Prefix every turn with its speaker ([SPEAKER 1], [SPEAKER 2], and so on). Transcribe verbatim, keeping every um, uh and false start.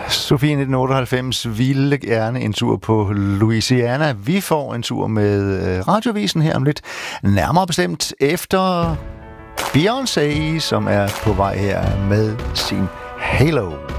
[SPEAKER 1] Sofie nitten otteoghalvfems ville gerne en tur på Louisiana. Vi får en tur med Radiovisen her om lidt. Nærmere bestemt efter Beyoncé, som er på vej her med sin Halo.